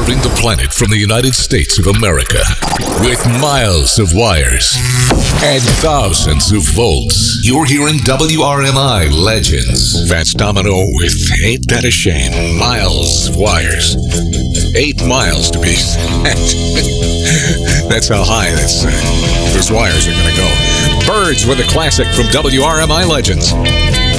orbiting the planet from the United States of America with miles of wires and thousands of volts. You're hearing WRMI Legends. Vance Domino with Ain't That a Shame? Miles of wires. 8 miles to be exact. That's how high those wires are going to go. Birds with a classic from WRMI Legends.